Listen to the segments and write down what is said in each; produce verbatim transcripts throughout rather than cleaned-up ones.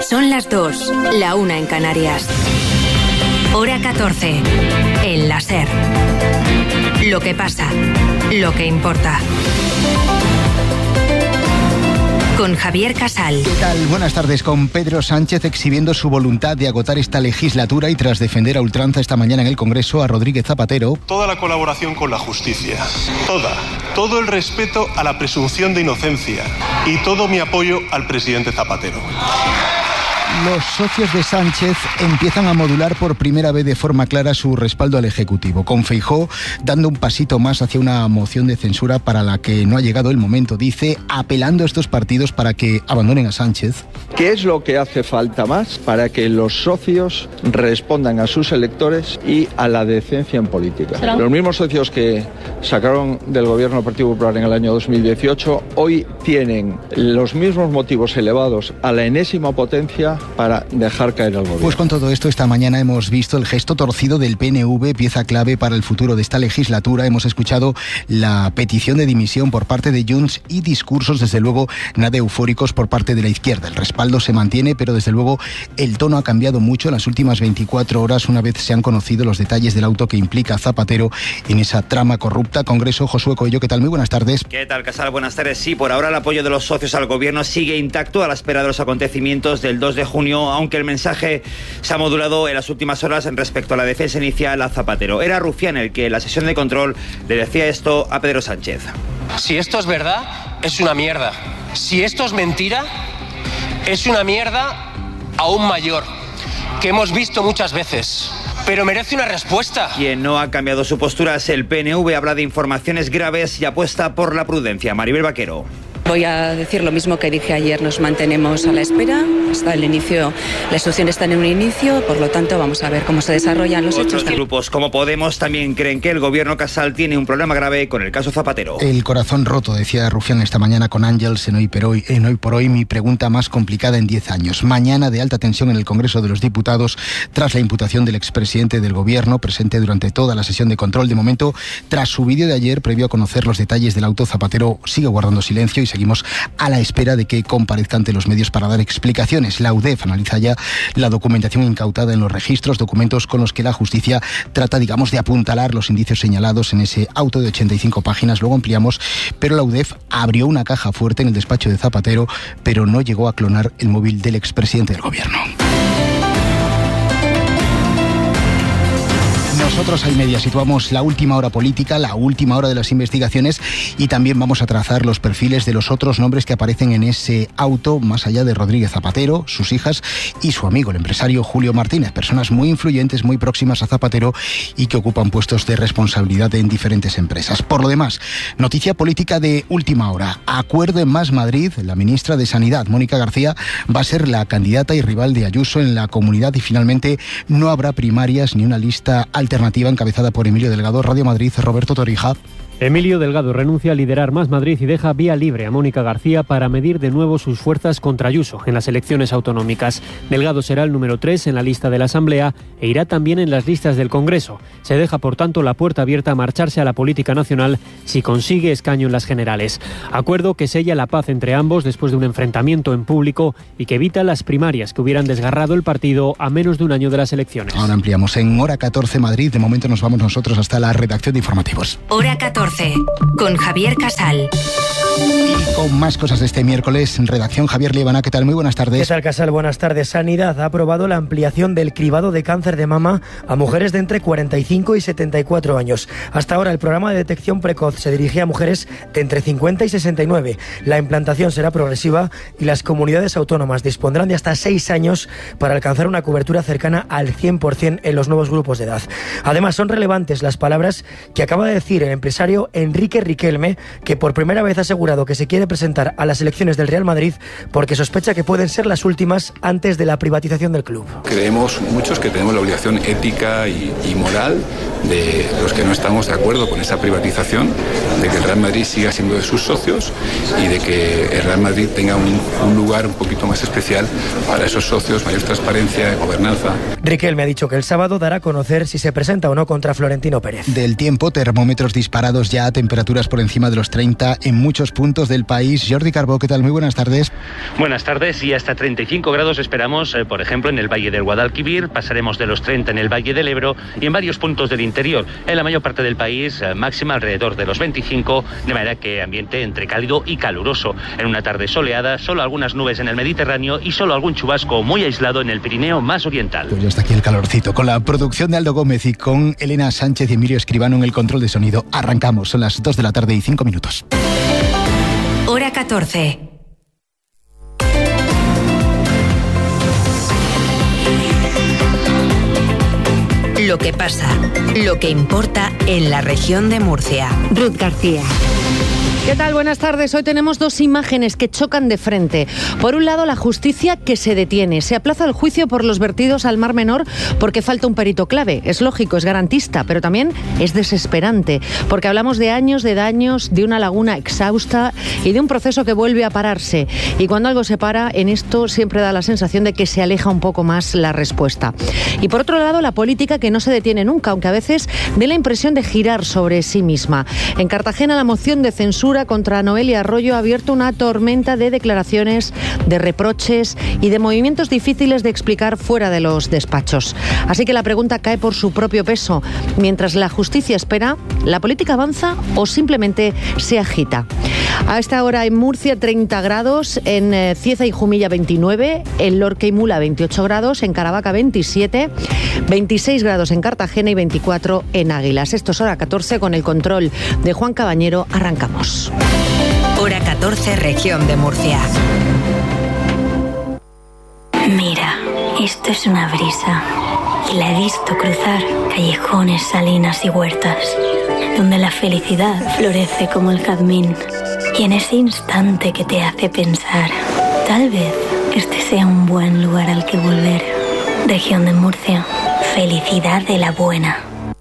Son las dos, la una en Canarias. Hora catorce, en la SER. Lo que pasa, lo que importa. Con Javier Casal. ¿Qué tal? Buenas tardes. Con Pedro Sánchez exhibiendo su voluntad de agotar esta legislatura y tras defender a ultranza esta mañana en el Congreso a Rodríguez Zapatero. Toda la colaboración con la justicia, toda, todo el respeto a la presunción de inocencia y todo mi apoyo al presidente Zapatero. Los socios de Sánchez empiezan a modular por primera vez de forma clara su respaldo al Ejecutivo, con Feijóo dando un pasito más hacia una moción de censura para la que no ha llegado el momento, dice, apelando a estos partidos para que abandonen a Sánchez. ¿Qué es lo que hace falta más para que los socios respondan a sus electores y a la decencia en política? ¿Será? Los mismos socios que sacaron del gobierno del Partido Popular en el año dos mil dieciocho hoy tienen los mismos motivos elevados a la enésima potencia para dejar caer al gobierno. Pues con todo esto, esta mañana hemos visto el gesto torcido del P N V, pieza clave para el futuro de esta legislatura. Hemos escuchado la petición de dimisión por parte de Junts y discursos, desde luego, nada eufóricos por parte de la izquierda. El respaldo se mantiene, pero desde luego el tono ha cambiado mucho en las últimas veinticuatro horas, una vez se han conocido los detalles del auto que implica a Zapatero en esa trama corrupta. Congreso, Josué Coello, ¿qué tal? Muy buenas tardes. ¿Qué tal, Casal? Buenas tardes. Sí, por ahora el apoyo de los socios al gobierno sigue intacto a la espera de los acontecimientos del dos de junio, aunque el mensaje se ha modulado en las últimas horas en respecto a la defensa inicial a Zapatero. Era Rufián el que en la sesión de control le decía esto a Pedro Sánchez. Si esto es verdad, es una mierda. Si esto es mentira, es una mierda aún mayor, que hemos visto muchas veces. Pero merece una respuesta. Quien no ha cambiado su postura es el P N V, habla de informaciones graves y apuesta por la prudencia. Maribel Vaquero. Voy a decir lo mismo que dije ayer, nos mantenemos a la espera, hasta el inicio, la instrucción está en un inicio, por lo tanto vamos a ver cómo se desarrollan los Otros hechos. Otros grupos como Podemos también creen que el gobierno Casal tiene un problema grave con el caso Zapatero. El corazón roto, decía Rufián esta mañana con Ángels en Hoy por Hoy, en Hoy por Hoy, mi pregunta más complicada en diez años. Mañana de alta tensión en el Congreso de los Diputados tras la imputación del expresidente del gobierno, presente durante toda la sesión de control. De momento, tras su vídeo de ayer, previo a conocer los detalles del auto, Zapatero sigue guardando silencio y seguimos a la espera de que comparezca ante los medios para dar explicaciones. La U D E F analiza ya la documentación incautada en los registros, documentos con los que la justicia trata, digamos, de apuntalar los indicios señalados en ese auto de ochenta y cinco páginas. Luego ampliamos, pero la U D E F abrió una caja fuerte en el despacho de Zapatero, pero no llegó a clonar el móvil del expresidente del gobierno. Nosotros al Media situamos la última hora política, la última hora de las investigaciones y también vamos a trazar los perfiles de los otros nombres que aparecen en ese auto, más allá de Rodríguez Zapatero, sus hijas y su amigo, el empresario Julio Martínez, personas muy influyentes, muy próximas a Zapatero y que ocupan puestos de responsabilidad en diferentes empresas. Por lo demás, noticia política de última hora. Acuerdo en Más Madrid, la ministra de Sanidad, Mónica García, va a ser la candidata y rival de Ayuso en la comunidad y finalmente no habrá primarias ni una lista alternativa alternativa encabezada por Emilio Delgado. Radio Madrid, Roberto Torija. Emilio Delgado renuncia a liderar Más Madrid y deja vía libre a Mónica García para medir de nuevo sus fuerzas contra Ayuso en las elecciones autonómicas. Delgado será el número tres en la lista de la Asamblea e irá también en las listas del Congreso. Se deja, por tanto, la puerta abierta a marcharse a la política nacional si consigue escaño en las generales. Acuerdo que sella la paz entre ambos después de un enfrentamiento en público y que evita las primarias que hubieran desgarrado el partido a menos de un año de las elecciones. Ahora ampliamos en Hora catorce Madrid. De momento nos vamos nosotros hasta la redacción de informativos. Hora catorce. Con Javier Casal. Y con más cosas de este miércoles, en redacción, Javier Liebana. ¿Qué tal? Muy buenas tardes. ¿Qué tal, Casal? Buenas tardes. Sanidad ha aprobado la ampliación del cribado de cáncer de mama a mujeres de entre cuarenta y cinco y setenta y cuatro años. Hasta ahora el programa de detección precoz se dirigía a mujeres de entre cincuenta y sesenta y nueve. La implantación será progresiva y las comunidades autónomas dispondrán de hasta seis años para alcanzar una cobertura cercana al cien por ciento en los nuevos grupos de edad. Además, son relevantes las palabras que acaba de decir el empresario Enrique Riquelme, que por primera vez ha asegurado que se quiere presentar a las elecciones del Real Madrid porque sospecha que pueden ser las últimas antes de la privatización del club. Creemos muchos que tenemos la obligación ética y, y moral de los que no estamos de acuerdo con esa privatización, de que el Real Madrid siga siendo de sus socios y de que el Real Madrid tenga un, un lugar un poquito más especial para esos socios, mayor transparencia, gobernanza. Riquelme ha dicho que el sábado dará a conocer si se presenta o no contra Florentino Pérez. Del tiempo, termómetros disparados grados ya, temperaturas por encima de los treinta en muchos puntos del país. Jordi Carbó, ¿qué tal? Muy buenas tardes. Buenas tardes, y hasta treinta y cinco grados esperamos, eh, por ejemplo, en el Valle del Guadalquivir, pasaremos de los treinta en el Valle del Ebro y en varios puntos del interior. En la mayor parte del país, eh, máxima alrededor de los veinticinco, de manera que ambiente entre cálido y caluroso. En una tarde soleada, solo algunas nubes en el Mediterráneo y solo algún chubasco muy aislado en el Pirineo más oriental. Pues ya está aquí el calorcito. Con la producción de Aldo Gómez y con Elena Sánchez y Emilio Escribano en el control de sonido, arrancamos. Son las dos de la tarde y cinco minutos. Hora catorce. Lo que pasa, lo que importa en la región de Murcia. Ruth García. ¿Qué tal? Buenas tardes. Hoy tenemos dos imágenes que chocan de frente. Por un lado, la justicia que se detiene. Se aplaza el juicio por los vertidos al Mar Menor porque falta un perito clave. Es lógico, es garantista, pero también es desesperante, porque hablamos de años de daños, de una laguna exhausta y de un proceso que vuelve a pararse. Y cuando algo se para, en esto siempre da la sensación de que se aleja un poco más la respuesta. Y por otro lado, la política que no se detiene nunca, aunque a veces dé la impresión de girar sobre sí misma. En Cartagena, la moción de censura contra Noelia Arroyo ha abierto una tormenta de declaraciones, de reproches y de movimientos difíciles de explicar fuera de los despachos. Así que la pregunta cae por su propio peso. Mientras la justicia espera, ¿la política avanza o simplemente se agita? A esta hora en Murcia treinta grados, en Cieza y Jumilla veintinueve, en Lorca y Mula veintiocho grados, en Caravaca veintisiete, veintiséis grados en Cartagena y veinticuatro en Águilas. Esto es Hora catorce con el control de Juan Cabañero. Arrancamos. Hora catorce, región de Murcia. Mira, esto es una brisa. Y la he visto cruzar callejones, salinas y huertas, donde la felicidad florece como el jazmín. Y en ese instante que te hace pensar, tal vez este sea un buen lugar al que volver. Región de Murcia, felicidad de la buena.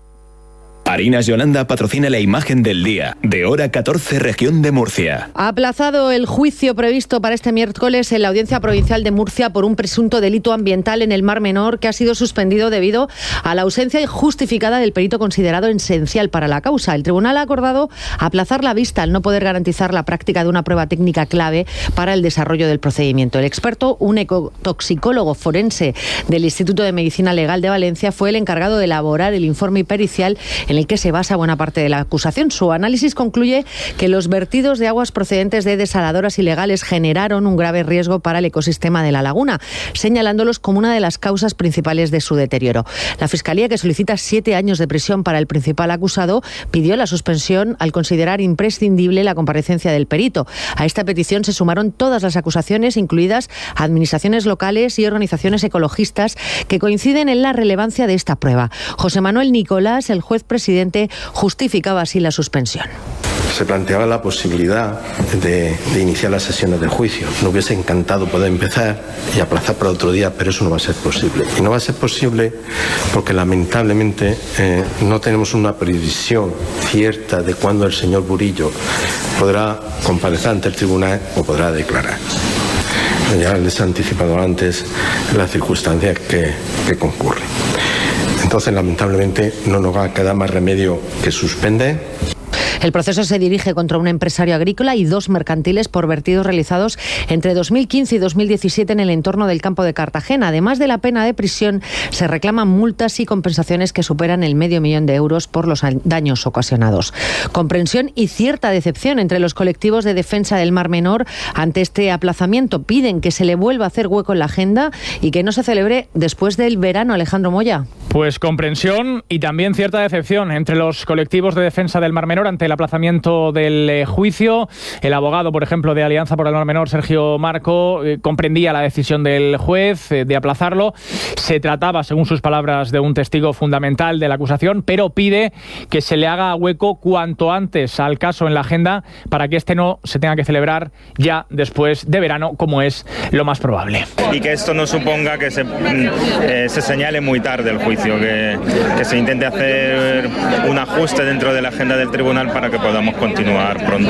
Harinas Yolanda patrocina la imagen del día de Hora catorce, región de Murcia. Ha aplazado el juicio previsto para este miércoles en la Audiencia Provincial de Murcia por un presunto delito ambiental en el Mar Menor, que ha sido suspendido debido a la ausencia injustificada del perito considerado esencial para la causa. El tribunal ha acordado aplazar la vista al no poder garantizar la práctica de una prueba técnica clave para el desarrollo del procedimiento. El experto, un ecotoxicólogo forense del Instituto de Medicina Legal de Valencia, fue el encargado de elaborar el informe pericial en el que se basa buena parte de la acusación. Su análisis concluye que los vertidos de aguas procedentes de desaladoras ilegales generaron un grave riesgo para el ecosistema de la laguna, señalándolos como una de las causas principales de su deterioro. La Fiscalía, que solicita siete años de prisión para el principal acusado, pidió la suspensión al considerar imprescindible la comparecencia del perito. A esta petición se sumaron todas las acusaciones, incluidas administraciones locales y organizaciones ecologistas, que coinciden en la relevancia de esta prueba. José Manuel Nicolás, el juez presidente, justificaba así la suspensión. Se planteaba la posibilidad de, de iniciar las sesiones del juicio. Nos hubiese encantado poder empezar y aplazar para otro día, pero eso no va a ser posible. Y no va a ser posible porque lamentablemente eh, no tenemos una previsión cierta de cuándo el señor Burillo podrá comparecer ante el tribunal o podrá declarar. Ya les he anticipado antes las circunstancias que, que concurren. Entonces, lamentablemente, no nos va a quedar más remedio que suspender. El proceso se dirige contra un empresario agrícola y dos mercantiles por vertidos realizados entre dos mil quince y dos mil diecisiete en el entorno del campo de Cartagena. Además de la pena de prisión, se reclaman multas y compensaciones que superan el medio millón de euros por los daños ocasionados. Comprensión y cierta decepción entre los colectivos de defensa del Mar Menor ante este aplazamiento. Piden que se le vuelva a hacer hueco en la agenda y que no se celebre después del verano. Alejandro Moya. Pues comprensión y también cierta decepción entre los colectivos de defensa del Mar Menor ante el aplazamiento del eh, juicio. El abogado, por ejemplo, de Alianza por el Mar Menor, Sergio Marco, eh, comprendía la decisión del juez eh, de aplazarlo. Se trataba, según sus palabras, de un testigo fundamental de la acusación, pero pide que se le haga hueco cuanto antes al caso en la agenda para que este no se tenga que celebrar ya después de verano, como es lo más probable. Y que esto no suponga que se, eh, se señale muy tarde el juicio, que, que se intente hacer un ajuste dentro de la agenda del tribunal para que podamos continuar pronto.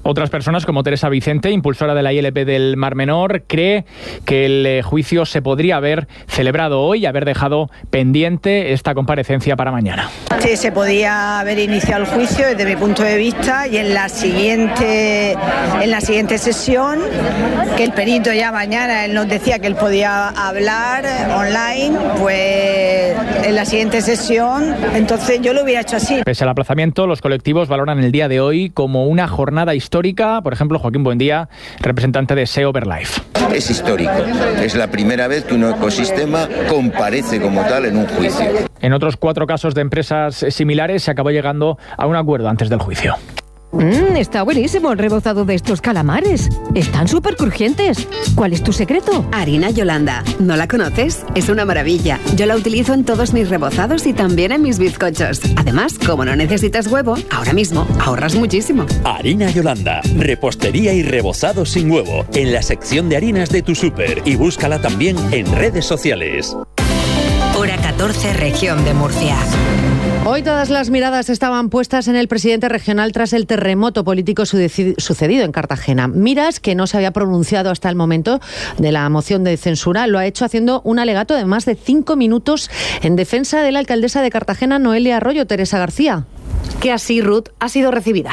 Otras personas, como Teresa Vicente, impulsora de la I L P del Mar Menor, cree que el eh, juicio se podría haber celebrado hoy y haber dejado pendiente esta comparecencia para mañana. Sí, se podía haber iniciado el juicio desde mi punto de vista y en la siguiente, en la siguiente sesión, que el perito ya mañana él nos decía que él podía hablar online, pues en la siguiente sesión, entonces yo lo hubiera hecho así. Pese al aplazamiento, los colectivos valoran el día de hoy como una jornada histórica. Por ejemplo, Joaquín Buendía, representante de S E O Verlife. Es histórico. Es la primera vez que un ecosistema comparece como tal en un juicio. En otros cuatro casos de empresas similares se acabó llegando a un acuerdo antes del juicio. Mmm, está buenísimo el rebozado de estos calamares. Están súper crujientes. ¿Cuál es tu secreto? Harina Yolanda. ¿No la conoces? Es una maravilla. Yo la utilizo en todos mis rebozados y también en mis bizcochos. Además, como no necesitas huevo, ahora mismo ahorras muchísimo. Harina Yolanda. Repostería y rebozado sin huevo. En la sección de harinas de tu súper. Y búscala también en redes sociales. Hora catorce, región de Murcia. Hoy todas las miradas estaban puestas en el presidente regional tras el terremoto político sucedido en Cartagena. Miras que no se había pronunciado hasta el momento de la moción de censura. Lo ha hecho haciendo un alegato de más de cinco minutos en defensa de la alcaldesa de Cartagena, Noelia Arroyo. Teresa García. Que así, Ruth, ha sido recibida.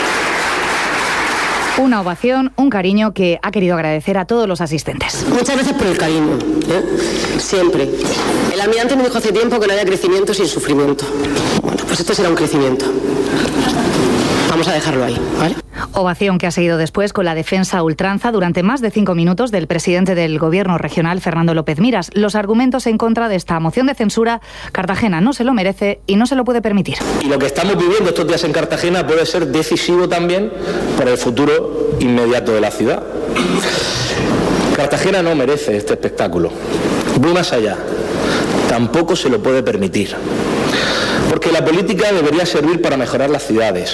Una ovación, un cariño que ha querido agradecer a todos los asistentes. Muchas gracias por el cariño, ¿eh? Siempre. El almirante me dijo hace tiempo que no había crecimiento sin sufrimiento. Bueno, pues esto será un crecimiento. Vamos a dejarlo ahí, ¿vale? Ovación que ha seguido después con la defensa a ultranza durante más de cinco minutos del presidente del Gobierno regional, Fernando López Miras. Los argumentos en contra de esta moción de censura, Cartagena no se lo merece y no se lo puede permitir. Y lo que estamos viviendo estos días en Cartagena puede ser decisivo también para el futuro inmediato de la ciudad. Cartagena no merece este espectáculo. Voy más allá. Tampoco se lo puede permitir. Porque la política debería servir para mejorar las ciudades,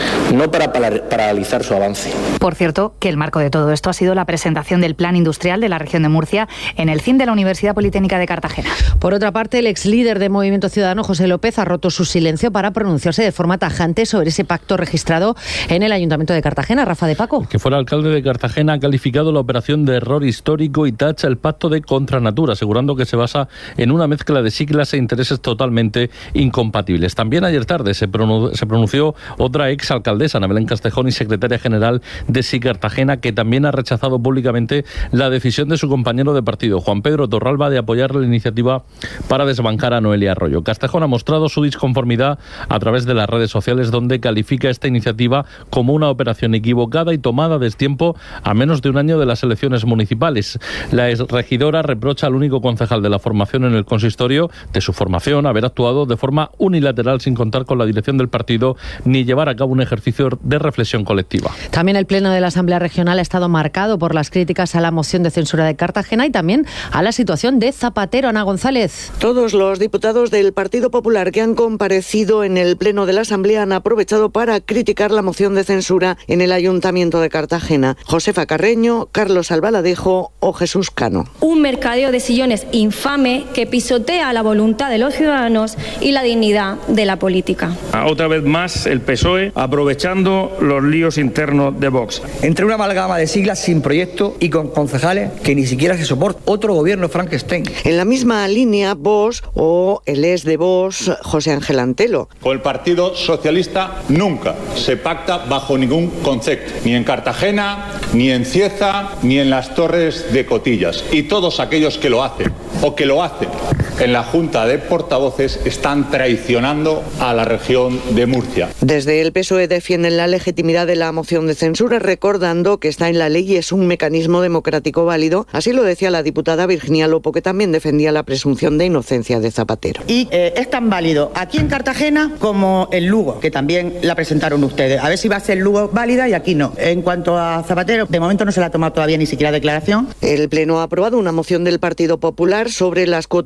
no para paralizar su avance. Por cierto, que el marco de todo esto ha sido la presentación del Plan Industrial de la región de Murcia en el C I M de la Universidad Politécnica de Cartagena. Por otra parte, el ex líder de Movimiento Ciudadano, José López, ha roto su silencio para pronunciarse de forma tajante sobre ese pacto registrado en el Ayuntamiento de Cartagena. Rafa de Paco. Que fuera alcalde de Cartagena ha calificado la operación de error histórico y tacha el pacto de contranatura, asegurando que se basa en una mezcla de siglas e intereses totalmente incompatibles. También ayer tarde se pronunció otra ex alcaldesa, Ana Belén Castejón, y secretaria general de Sí Cartagena, que también ha rechazado públicamente la decisión de su compañero de partido, Juan Pedro Torralba, de apoyar la iniciativa para desbancar a Noelia Arroyo. Castejón ha mostrado su disconformidad a través de las redes sociales, donde califica esta iniciativa como una operación equivocada y tomada a destiempo a menos de un año de las elecciones municipales. La exregidora reprocha al único concejal de la formación en el consistorio de su formación haber actuado de forma unilateral sin contar con la dirección del partido ni llevar a cabo un ejercicio de reflexión colectiva. También el Pleno de la Asamblea Regional ha estado marcado por las críticas a la moción de censura de Cartagena y también a la situación de Zapatero. Ana González. Todos los diputados del Partido Popular que han comparecido en el Pleno de la Asamblea han aprovechado para criticar la moción de censura en el Ayuntamiento de Cartagena. Josefa Carreño, Carlos Albaladejo o Jesús Cano. Un mercadeo de sillones infame que pisotea la voluntad de los ciudadanos y la dignidad de la política. Otra vez más el P S O E aprovechando los líos internos de Vox. Entre una amalgama de siglas sin proyecto y con concejales que ni siquiera se soporta. Otro gobierno Frankenstein. En la misma línea, Vox o el ex de Vox, José Ángel Antelo. Con el Partido Socialista nunca se pacta bajo ningún concepto, ni en Cartagena, ni en Cieza, ni en las Torres de Cotillas. Y todos aquellos que lo hacen o que lo hacen en la Junta de Portavoces están traicionando a la región de Murcia. Desde el P S O E defienden la legitimidad de la moción de censura, recordando que está en la ley y es un mecanismo democrático válido. Así lo decía la diputada Virginia Lopo, que también defendía la presunción de inocencia de Zapatero. Y eh, es tan válido aquí en Cartagena como en Lugo, que también la presentaron ustedes. A ver si va a ser Lugo válida y aquí no. En cuanto a Zapatero, de momento no se le ha tomado todavía ni siquiera declaración. El Pleno ha aprobado una moción del Partido Popular sobre las cuotas de autónomos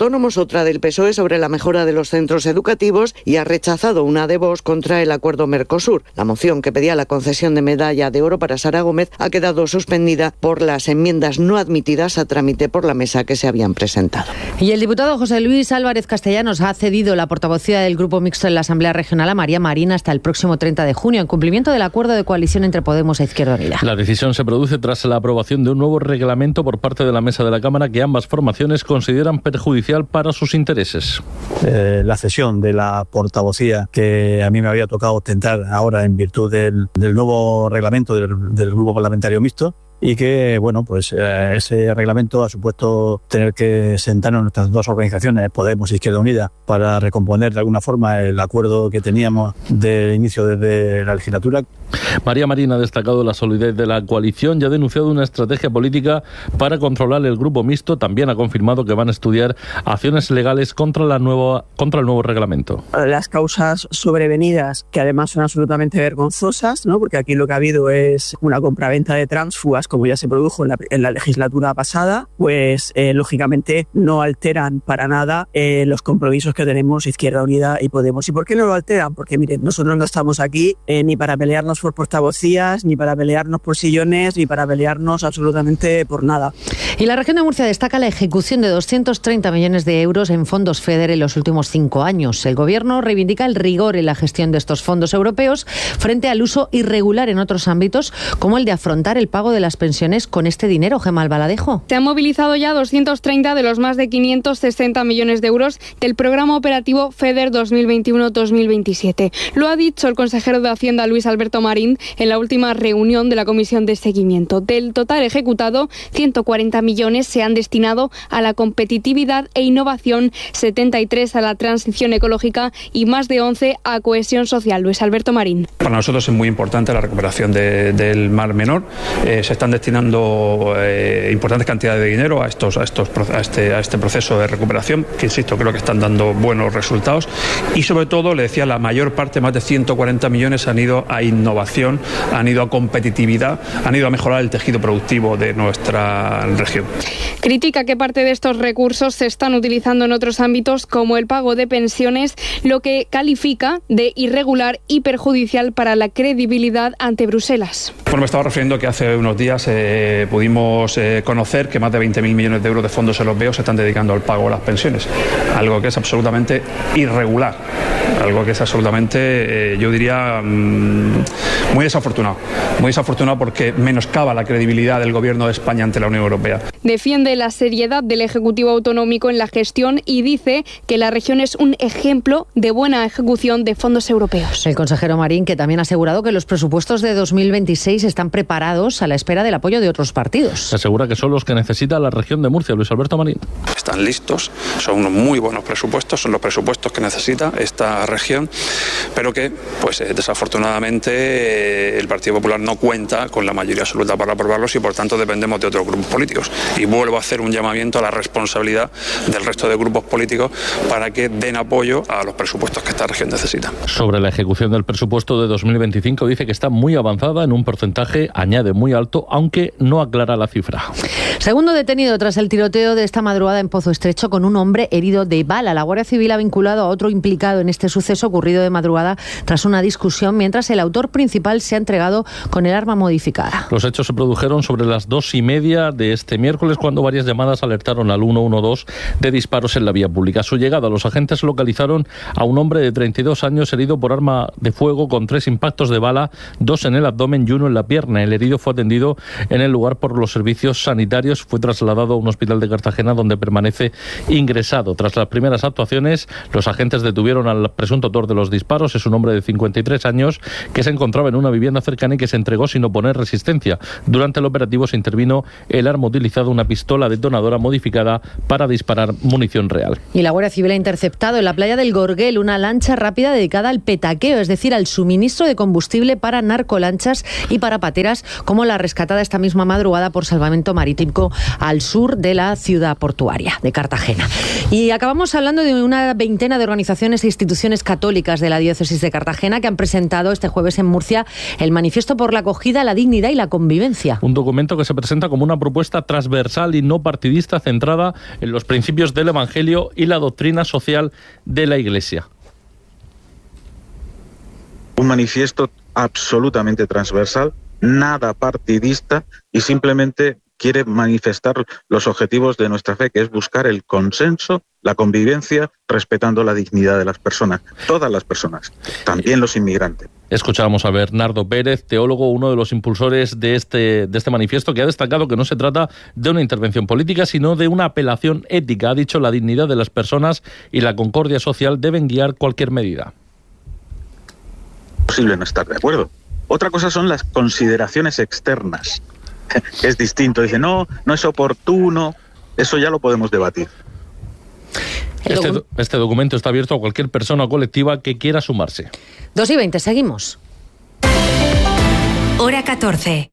autónomos, otra del P S O E sobre la mejora de los centros educativos y ha rechazado una de Vox contra el acuerdo Mercosur. La moción que pedía la concesión de medalla de oro para Sara Gómez ha quedado suspendida por las enmiendas no admitidas a trámite por la mesa que se habían presentado. Y el diputado José Luis Álvarez Castellanos ha cedido la portavocía del Grupo Mixto en la Asamblea Regional a María Marín hasta el próximo treinta de junio, en cumplimiento del acuerdo de coalición entre Podemos e Izquierda Unida. La decisión se produce tras la aprobación de un nuevo reglamento por parte de la mesa de la Cámara que ambas formaciones consideran perjudicial para sus intereses. Eh, la cesión de la portavocía que a mí me había tocado ostentar ahora en virtud del, del nuevo reglamento del, del Grupo Parlamentario Mixto, y que, bueno, pues eh, ese reglamento ha supuesto tener que sentarnos nuestras dos organizaciones, Podemos e Izquierda Unida, para recomponer de alguna forma el acuerdo que teníamos de inicio desde la legislatura. María Marín ha destacado la solidez de la coalición y ha denunciado una estrategia política para controlar el Grupo Mixto. También ha confirmado que van a estudiar acciones legales contra, la nueva, contra el nuevo reglamento. Las causas sobrevenidas, que además son absolutamente vergonzosas, ¿no? Porque aquí lo que ha habido es una compraventa de tránsfugas, como ya se produjo en la, en la legislatura pasada, pues eh, lógicamente no alteran para nada eh, los compromisos que tenemos Izquierda Unida y Podemos. ¿Y por qué no lo alteran? Porque miren, nosotros no estamos aquí eh, ni para pelearnos por portavocías, ni para pelearnos por sillones, ni para pelearnos absolutamente por nada. Y la región de Murcia destaca la ejecución de doscientos treinta millones de euros en fondos FEDER en los últimos cinco años. El Gobierno reivindica el rigor en la gestión de estos fondos europeos frente al uso irregular en otros ámbitos, como el de afrontar el pago de las pensiones con este dinero. Gemma Albaladejo. Se han movilizado ya doscientos treinta de los más de quinientos sesenta millones de euros del programa operativo FEDER dos mil veintiuno dos mil veintisiete. Lo ha dicho el consejero de Hacienda, Luis Alberto Marín, en la última reunión de la Comisión de Seguimiento. Del total ejecutado, ciento cuarenta millones se han destinado a la competitividad e innovación, setenta y tres a la transición ecológica y más de once a cohesión social. Luis Alberto Marín. Para nosotros es muy importante la recuperación de, del Mar Menor. Eh, se están destinando eh, importantes cantidades de dinero a estos, a estos, a este, a este proceso de recuperación, que insisto, creo que están dando buenos resultados. Y sobre todo, le decía, la mayor parte, más de ciento cuarenta millones, han ido a innovación, han ido a competitividad, han ido a mejorar el tejido productivo de nuestra región. Critica que parte de estos recursos se están utilizando en otros ámbitos, como el pago de pensiones, lo que califica de irregular y perjudicial para la credibilidad ante Bruselas. Bueno, me estaba refiriendo que hace unos días eh, pudimos eh, conocer que más de veinte mil millones de euros de fondos europeos se están dedicando al pago de las pensiones, algo que es absolutamente irregular, algo que es absolutamente, eh, yo diría, mmm, muy desafortunado, muy desafortunado porque menoscaba la credibilidad del Gobierno de España ante la Unión Europea. Defiende la seriedad del Ejecutivo Autonómico en la gestión y dice que la región es un ejemplo de buena ejecución de fondos europeos. El consejero Marín, que también ha asegurado que los presupuestos de dos mil veintiséis están preparados a la espera del apoyo de otros partidos. Asegura que son los que necesita la región de Murcia. Luis Alberto Marín. Están listos, son unos muy buenos presupuestos, son los presupuestos que necesita esta región, pero que, pues eh, desafortunadamente, eh, el Partido Popular no cuenta con la mayoría absoluta para aprobarlos y por tanto dependemos de otros grupos políticos. Y vuelvo a hacer un llamamiento a la responsabilidad del resto de grupos políticos para que den apoyo a los presupuestos que esta región necesita. Sobre la ejecución del presupuesto de dos mil veinticinco dice que está muy avanzada en un porcentaje, añade muy alto, aunque no aclara la cifra. Segundo detenido tras el tiroteo de esta madrugada en Pozo Estrecho con un hombre herido de bala. La Guardia Civil ha vinculado a otro implicado en este suceso ocurrido de madrugada tras una discusión, mientras el autor principal se ha entregado con el arma modificada. Los hechos se produjeron sobre las dos y media de este miércoles, cuando varias llamadas alertaron al uno uno dos de disparos en la vía pública. A su llegada, los agentes localizaron a un hombre de treinta y dos años herido por arma de fuego con tres impactos de bala, dos en el abdomen y uno en la pierna. El herido fue atendido en el lugar por los servicios sanitarios. Fue trasladado a un hospital de Cartagena, donde permanece ingresado. Tras las primeras actuaciones, los agentes detuvieron al presunto autor de los disparos. Es un hombre de cincuenta y tres años que se encontraba en una vivienda cercana y que se entregó sin oponer resistencia. Durante el operativo se intervino el arma utilizada, una pistola detonadora modificada para disparar munición real. Y la Guardia Civil ha interceptado en la playa del Gorguel una lancha rápida dedicada al petaqueo, es decir, al suministro de combustible para narcolanchas y para pateras, como la rescatada esta misma madrugada por Salvamento Marítimo al sur de la ciudad portuaria de Cartagena. Y acabamos hablando de una veintena de organizaciones e instituciones católicas de la diócesis de Cartagena que han presentado este jueves en Murcia el Manifiesto por la Acogida, la Dignidad y la Convivencia. Un documento que se presenta como una propuesta tras transversal y no partidista centrada en los principios del Evangelio y la doctrina social de la Iglesia. Un manifiesto absolutamente transversal, nada partidista y simplemente quiere manifestar los objetivos de nuestra fe, que es buscar el consenso, la convivencia, respetando la dignidad de las personas, todas las personas, también los inmigrantes. Escuchábamos a Bernardo Pérez, teólogo, uno de los impulsores de este, de este manifiesto, que ha destacado que no se trata de una intervención política, sino de una apelación ética. Ha dicho: la dignidad de las personas y la concordia social deben guiar cualquier medida. Es posible no estar de acuerdo. Otra cosa son las consideraciones externas. Es distinto, dice, no, no es oportuno, eso ya lo podemos debatir. Este, este documento está abierto a cualquier persona o colectiva que quiera sumarse. dos y veinte, seguimos. Hora catorce.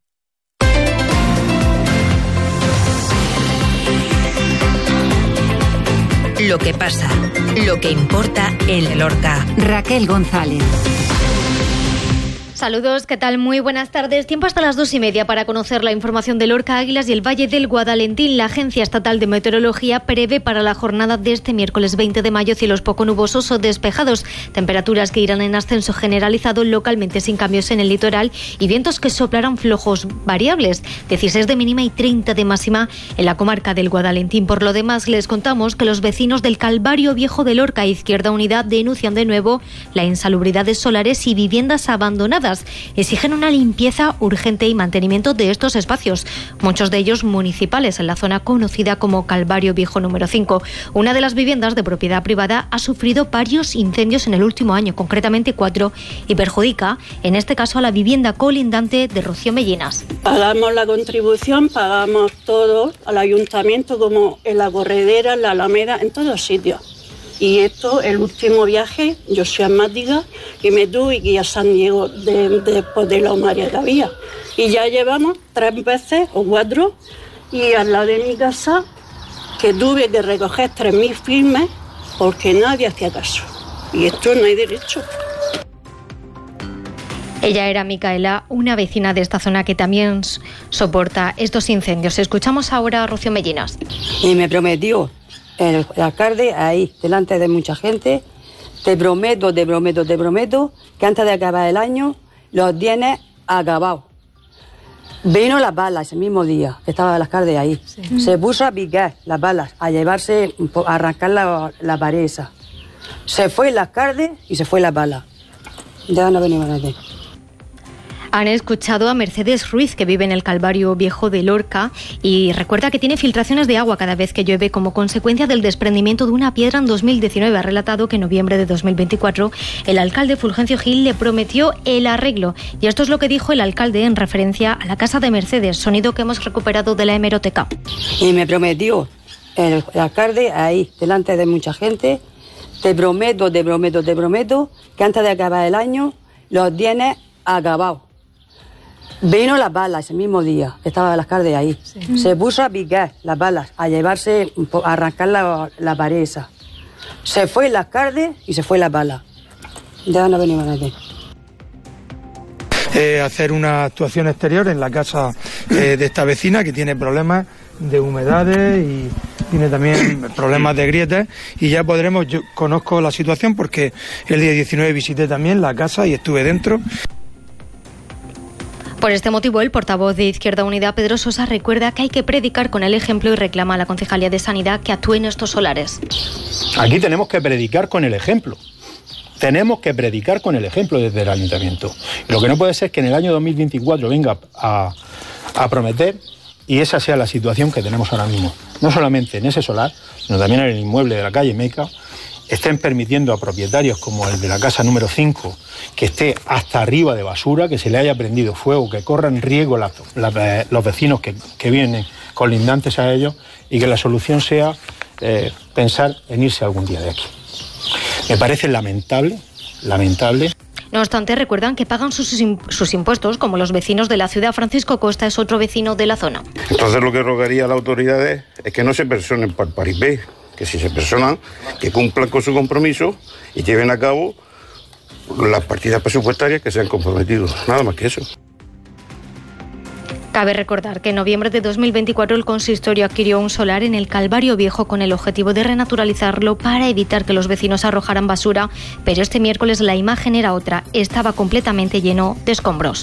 Lo que pasa, lo que importa en Lorca. Raquel González. Saludos, ¿qué tal? Muy buenas tardes. Tiempo hasta las dos y media para conocer la información de Lorca, Águilas y el Valle del Guadalentín. La Agencia Estatal de Meteorología prevé para la jornada de este miércoles veinte de mayo cielos poco nubosos o despejados, temperaturas que irán en ascenso generalizado, localmente sin cambios en el litoral, y vientos que soplarán flojos variables, dieciséis de mínima y treinta de máxima en la comarca del Guadalentín. Por lo demás, les contamos que los vecinos del Calvario Viejo de Lorca, Izquierda Unida, denuncian de nuevo la insalubridad de solares y viviendas abandonadas. Exigen una limpieza urgente y mantenimiento de estos espacios, muchos de ellos municipales, en la zona conocida como Calvario Viejo número cinco. Una de las viviendas de propiedad privada ha sufrido varios incendios en el último año, concretamente cuatro, y perjudica, en este caso, a la vivienda colindante de Rocío Mellinas. Pagamos la contribución, pagamos todo al ayuntamiento, como en la corredera, en la Alameda, en todos sitios. Y esto, el último viaje, yo soy asmática y me tuve que ir a San Diego de, de, después de la humaria que había. Y ya llevamos tres veces o cuatro, y al lado de mi casa, que tuve que recoger tres mil firmes porque nadie hacía caso. Y esto no hay derecho. Ella era Micaela, una vecina de esta zona que también soporta estos incendios. Escuchamos ahora a Rocío Mellinas. Y me prometió el alcalde, ahí, delante de mucha gente, te prometo, te prometo, te prometo, que antes de acabar el año los tienes acabados. Vino las balas ese mismo día, que estaba el alcalde ahí. Sí. Se puso a picar las balas, a llevarse, a arrancar la, la pared esa. Se fue el alcalde y se fue la bala. Ya no venimos a nadie. Han escuchado a Mercedes Ruiz, que vive en el Calvario Viejo de Lorca, y recuerda que tiene filtraciones de agua cada vez que llueve como consecuencia del desprendimiento de una piedra en dos mil diecinueve. Ha relatado que en noviembre de dos mil veinticuatro el alcalde Fulgencio Gil le prometió el arreglo. Y esto es lo que dijo el alcalde en referencia a la casa de Mercedes, sonido que hemos recuperado de la hemeroteca. Y me prometió el, el alcalde ahí, delante de mucha gente, te prometo, te prometo, te prometo, que antes de acabar el año los tienes acabados. Vino las balas ese mismo día, que estaba el alcalde ahí. Sí. Se puso a picar las balas, a llevarse, a arrancar la, la pared esa. Se fue el alcalde y se fue la bala. Ya no venimos a nadie. Eh, hacer una actuación exterior en la casa eh, de esta vecina, que tiene problemas de humedades y tiene también problemas de grietas, y ya podremos, yo conozco la situación porque el día diecinueve visité también la casa y estuve dentro. Por este motivo, el portavoz de Izquierda Unida, Pedro Sosa, recuerda que hay que predicar con el ejemplo y reclama a la Concejalía de Sanidad que actúe en estos solares. Aquí tenemos que predicar con el ejemplo. Tenemos que predicar con el ejemplo desde el ayuntamiento. Y lo que no puede ser es que en el año dos mil veinticuatro venga a, a prometer y esa sea la situación que tenemos ahora mismo. No solamente en ese solar, sino también en el inmueble de la calle Meca, estén permitiendo a propietarios como el de la casa número cinco que esté hasta arriba de basura, que se le haya prendido fuego, que corran riesgo la, la, los vecinos que, que vienen colindantes a ellos, y que la solución sea eh, pensar en irse algún día de aquí. Me parece lamentable, lamentable. No obstante, recuerdan que pagan sus, sus impuestos, como los vecinos de la ciudad. Francisco Costa es otro vecino de la zona. Entonces lo que rogaría a las autoridades es que no se personen por paripé, que si se personan, que cumplan con su compromiso y lleven a cabo las partidas presupuestarias que se han comprometido. Nada más que eso. Cabe recordar que en noviembre de dos mil veinticuatro el consistorio adquirió un solar en el Calvario Viejo con el objetivo de renaturalizarlo para evitar que los vecinos arrojaran basura, pero este miércoles la imagen era otra, estaba completamente lleno de escombros.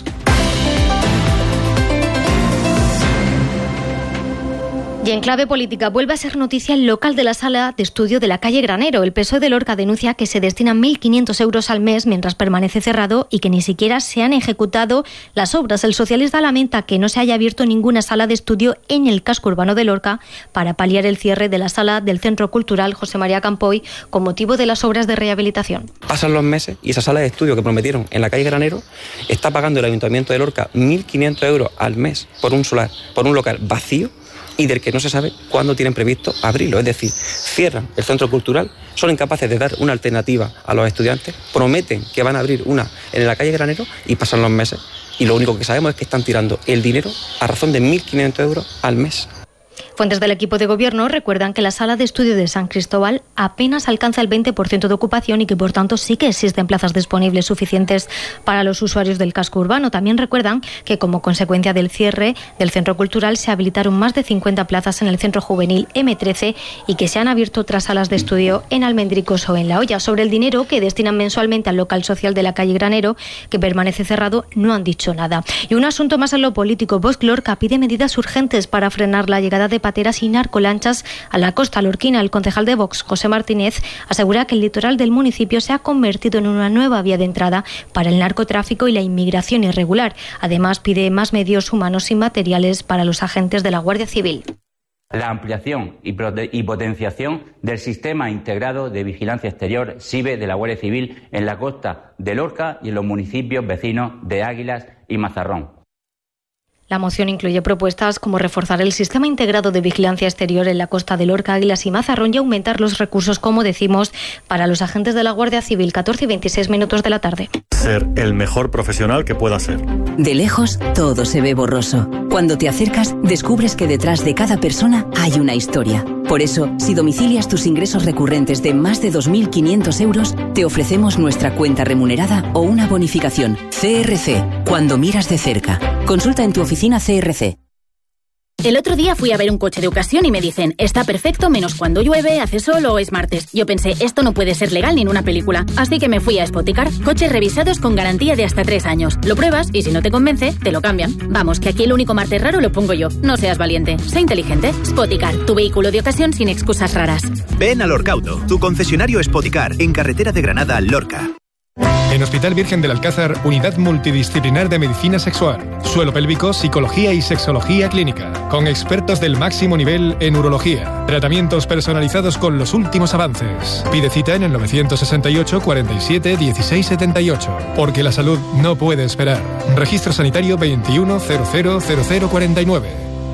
Y en clave política vuelve a ser noticia el local de la sala de estudio de la calle Granero. El P S O E de Lorca denuncia que se destinan mil quinientos euros al mes mientras permanece cerrado y que ni siquiera se han ejecutado las obras. El socialista lamenta que no se haya abierto ninguna sala de estudio en el casco urbano de Lorca para paliar el cierre de la sala del Centro Cultural José María Campoy con motivo de las obras de rehabilitación. Pasan los meses y esa sala de estudio que prometieron en la calle Granero está pagando el Ayuntamiento de Lorca mil quinientos euros al mes por un solar, por un local vacío y del que no se sabe cuándo tienen previsto abrirlo. Es decir, cierran el centro cultural, son incapaces de dar una alternativa a los estudiantes, prometen que van a abrir una en la calle Granero y pasan los meses. Y lo único que sabemos es que están tirando el dinero a razón de mil quinientos euros al mes. Fuentes del equipo de gobierno recuerdan que la sala de estudio de San Cristóbal apenas alcanza el veinte por ciento de ocupación y que por tanto sí que existen plazas disponibles suficientes para los usuarios del casco urbano. También recuerdan que como consecuencia del cierre del centro cultural se habilitaron más de cincuenta plazas en el centro juvenil eme trece y que se han abierto otras salas de estudio en Almendricos o en La Hoya. Sobre el dinero que destinan mensualmente al local social de la calle Granero, que permanece cerrado, no han dicho nada. Y un asunto más en lo político. Vox Lorca pide medidas urgentes para frenar la llegada de pateras y narcolanchas a la costa lorquina. El concejal de Vox, José Martínez, asegura que el litoral del municipio se ha convertido en una nueva vía de entrada para el narcotráfico y la inmigración irregular. Además, pide más medios humanos y materiales para los agentes de la Guardia Civil. La ampliación y potenciación del Sistema Integrado de Vigilancia Exterior, S I B E, de la Guardia Civil en la costa de Lorca y en los municipios vecinos de Águilas y Mazarrón. La moción incluye propuestas como reforzar el sistema integrado de vigilancia exterior en la costa de Lorca, Águilas y Mazarrón y aumentar los recursos, como decimos, para los agentes de la Guardia Civil. catorce y veintiséis minutos de la tarde. Ser el mejor profesional que pueda ser. De lejos, todo se ve borroso. Cuando te acercas, descubres que detrás de cada persona hay una historia. Por eso, si domicilias tus ingresos recurrentes de más de dos mil quinientos euros, te ofrecemos nuestra cuenta remunerada o una bonificación. C R C, cuando miras de cerca. Consulta en tu oficina C R C. El otro día fui a ver un coche de ocasión y me dicen, está perfecto menos cuando llueve, hace sol o es martes. Yo pensé, esto no puede ser legal ni en una película. Así que me fui a Spoticar. Coches revisados con garantía de hasta tres años. Lo pruebas y si no te convence, te lo cambian. Vamos, que aquí el único martes raro lo pongo yo. No seas valiente, sé inteligente. Spoticar, tu vehículo de ocasión sin excusas raras. Ven a Lorcauto, tu concesionario Spoticar, en carretera de Granada, Lorca. En Hospital Virgen del Alcázar, Unidad Multidisciplinar de Medicina Sexual, Suelo Pélvico, Psicología y Sexología Clínica, con expertos del máximo nivel en urología, tratamientos personalizados con los últimos avances. Pide cita en el novecientos sesenta y ocho, cuarenta y siete, dieciséis setenta y ocho, porque la salud no puede esperar. Registro sanitario veintiuno cero cero cero cero cuarenta y nueve.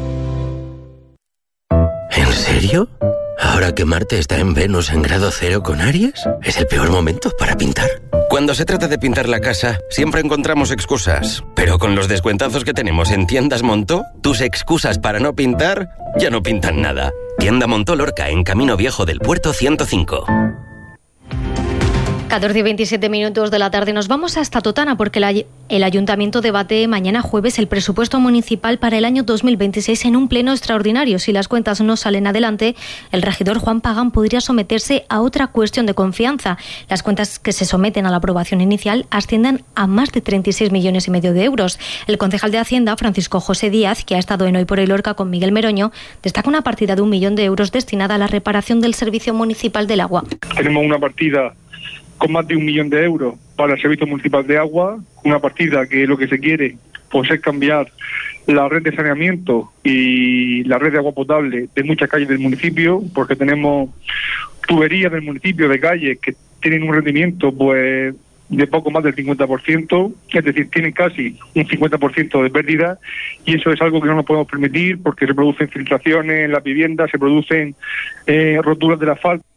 ¿En serio? ¿Ahora que Marte está en Venus en grado cero con Aries? ¿Es el peor momento para pintar? Cuando se trata de pintar la casa, siempre encontramos excusas. Pero con los descuentazos que tenemos en Tiendas Montó, tus excusas para no pintar ya no pintan nada. Tienda Montó Lorca, en Camino Viejo del Puerto ciento cinco. catorce y veintisiete minutos de la tarde nos vamos hasta Totana porque la, el Ayuntamiento debate mañana jueves el presupuesto municipal para el año dos mil veintiséis en un pleno extraordinario. Si las cuentas no salen adelante, el regidor Juan Pagán podría someterse a otra cuestión de confianza. Las cuentas que se someten a la aprobación inicial ascienden a más de treinta y seis millones y medio de euros. El concejal de Hacienda, Francisco José Díaz, que ha estado en Hoy por Hoy Lorca con Miguel Meroño, destaca una partida de un millón de euros destinada a la reparación del servicio municipal del agua. Tenemos una partida con más de un millón de euros para el Servicio Municipal de Agua, una partida que lo que se quiere pues es cambiar la red de saneamiento y la red de agua potable de muchas calles del municipio, porque tenemos tuberías del municipio de calles que tienen un rendimiento pues de poco más del cincuenta por ciento, es decir, tienen casi un cincuenta por ciento de pérdida, y eso es algo que no nos podemos permitir porque se producen filtraciones en las viviendas, se producen eh, roturas del asfalto.